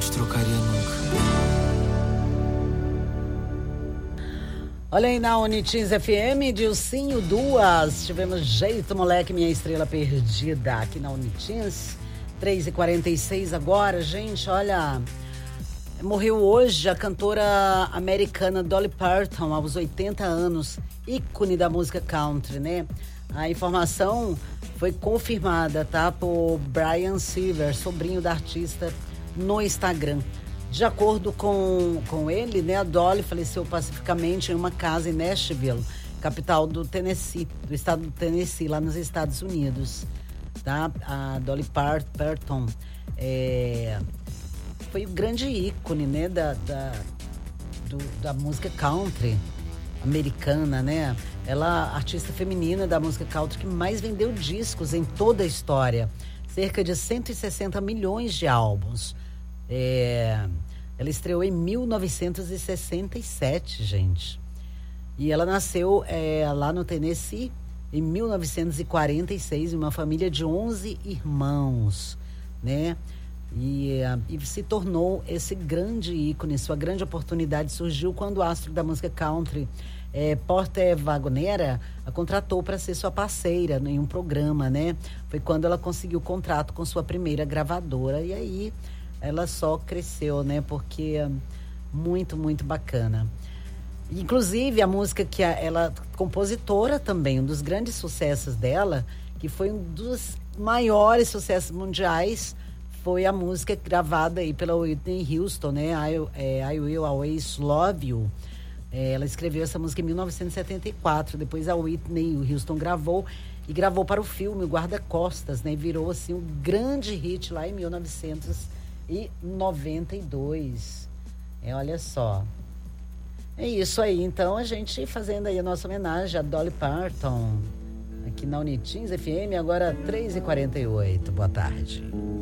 te trocaria nunca. Olha aí na Unitins FM, Dilcinho Duas. Tivemos Jeito Moleque, Minha Estrela Perdida aqui na Unitins. 3h46 agora, gente, olha. Morreu hoje a cantora americana Dolly Parton, aos 80 anos, ícone da música country, né? A informação foi confirmada, tá? Por Brian Silver, sobrinho da artista, no Instagram. De acordo com ele, né, a Dolly faleceu pacificamente em uma casa em Nashville, capital do Tennessee, do estado do Tennessee, lá nos Estados Unidos, tá? A Dolly Parton foi o grande ícone, né, da música country americana, né? Ela, artista feminina da música country que mais vendeu discos em toda a história, cerca de 160 milhões de álbuns. Ela estreou em 1967, gente. E ela nasceu lá no Tennessee em 1946, em uma família de 11 irmãos, né? E se tornou esse grande ícone. Sua grande oportunidade surgiu quando o astro da música country, Porter Wagoner, a contratou para ser sua parceira em um programa, né? Foi quando ela conseguiu o contrato com sua primeira gravadora. E aí ela só cresceu, né? Porque muito, muito bacana. Inclusive, a música que ela, compositora também, um dos grandes sucessos dela, que foi um dos maiores sucessos mundiais, foi a música gravada aí pela Whitney Houston, né? I Will Always Love You. Ela escreveu essa música em 1974. Depois a Whitney Houston gravou para o filme O Guarda-Costas, né? E virou assim um grande hit lá em 1992. Olha só. É isso aí. Então a gente fazendo aí a nossa homenagem a Dolly Parton aqui na Unitins FM, agora 3h48. Boa tarde.